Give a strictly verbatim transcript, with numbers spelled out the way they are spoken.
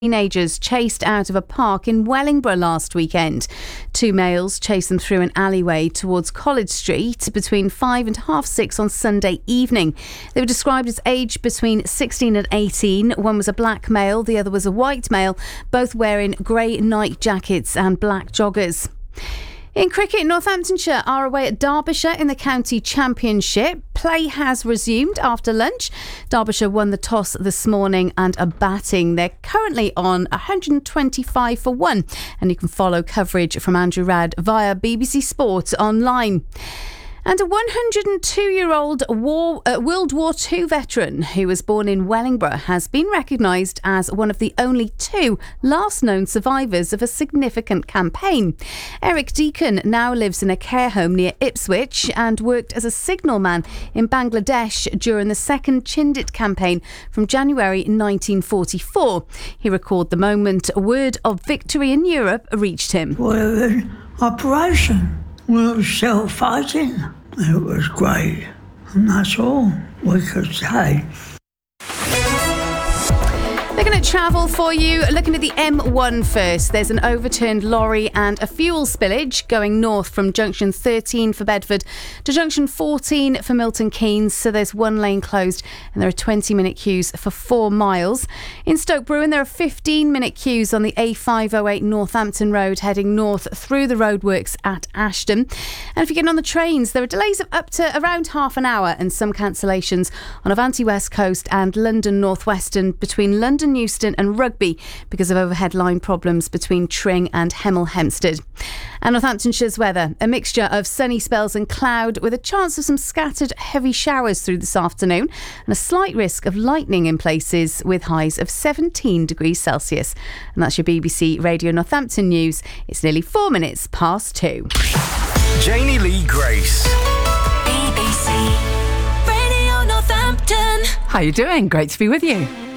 Teenagers chased out of a park in Wellingborough last weekend. Two males chased them through an alleyway towards College Street between five and half six on Sunday evening. They were described as aged between sixteen and eighteen. One was a black male, the other was a white male, both wearing grey night jackets and black joggers. In cricket, Northamptonshire are away at Derbyshire in the county championship. Play has resumed after lunch. Derbyshire won the toss this morning and are batting. They're currently on one hundred twenty-five for one, and you can follow coverage from Andrew Radd via B B C Sport online. And a one hundred two-year-old war, uh, World War Two veteran who was born in Wellingborough has been recognised as one of the only two last known survivors of a significant campaign. Eric Deacon now lives in a care home near Ipswich and worked as a signalman in Bangladesh during the second Chindit campaign from January nineteen forty-four. He recalled the moment word of victory in Europe reached him. We're in operation. We were still fighting. It was great. And that's all we could say. Looking at travel for you, looking at the M one first. There's an overturned lorry and a fuel spillage going north from junction thirteen for Bedford to junction fourteen for Milton Keynes. So there's one lane closed and there are twenty minute queues for four miles. In Stoke Bruin, there are fifteen minute queues on the A five oh eight Northampton Road heading north through the roadworks at Ashton. And if you're getting on the trains, there are delays of up to around half an hour and some cancellations on Avanti West Coast and London North Western between London Euston and Rugby because of overhead line problems between Tring and Hemel Hempstead. And Northamptonshire's weather, a mixture of sunny spells and cloud with a chance of some scattered heavy showers through this afternoon and a slight risk of lightning in places with highs of seventeen degrees Celsius. And that's your B B C Radio Northampton news. It's nearly four minutes past two. Janie Lee Grace. B B C Radio Northampton. How you doing? Great to be with you.